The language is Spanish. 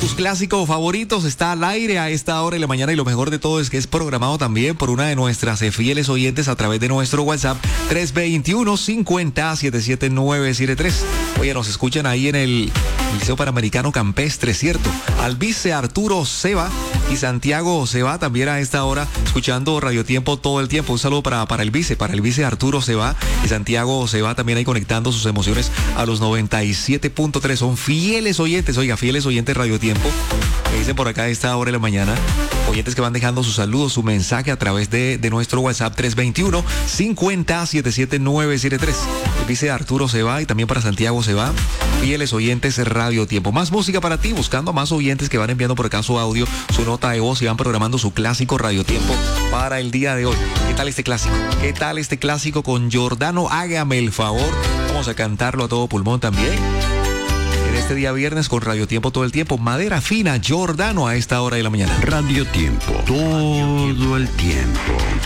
Tus clásicos favoritos está al aire a esta hora de la mañana y lo mejor de todo es que es programado también por una de nuestras fieles oyentes a través de nuestro WhatsApp 321-50-77973. Oye, nos escuchan ahí en el Liceo Panamericano Campestre, ¿cierto? Al vice Arturo Seba y Santiago Seba también a esta hora escuchando Radio Tiempo todo el tiempo. Un saludo para el vice Arturo Seba y Santiago Seba también ahí conectando sus emociones a los 97.3. Son fieles oyentes, oiga, fieles oyentes Radio Tiempo. Me dicen por acá a esta hora de la mañana, oyentes que van dejando sus saludos, su mensaje a través de nuestro WhatsApp 321-50-77973. El vice Arturo Seba y también para Santiago Seba, fieles oyentes Radio Tiempo. Más música para ti, buscando a más oyentes que van enviando por acá su audio, su nota de voz y van programando su clásico Radio Tiempo para el día de hoy. ¿Qué tal este clásico? ¿Qué tal este clásico con Giordano? Hágame el favor. Vamos a cantarlo a todo pulmón también. En este día viernes con Radio Tiempo todo el tiempo. Madera fina, Giordano a esta hora de la mañana. Radio Tiempo, todo el tiempo.